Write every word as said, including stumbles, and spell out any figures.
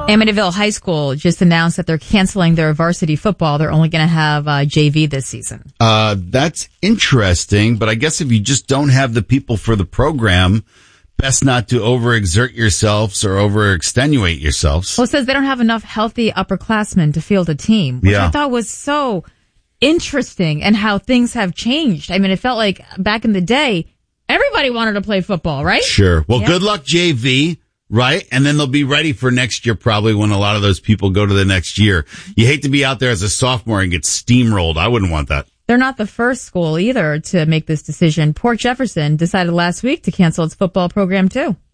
Amityville High School just announced that they're canceling their varsity football. They're only going to have uh, J V this season. Uh, that's interesting, but I guess if you just don't have the people for the program, best not to overexert yourselves or overextenuate yourselves. Well, it says they don't have enough healthy upperclassmen to field a team, which yeah. I thought was so interesting, and how things have changed. I mean, it felt like back in the day, everybody wanted to play football, right? Sure. Well, yeah. good luck, J V. Right? And then they'll be ready for next year probably when a lot of those people go to the next year. You hate to be out there as a sophomore and get steamrolled. I wouldn't want that. They're not the first school either to make this decision. Port Jefferson decided last week to cancel its football program too.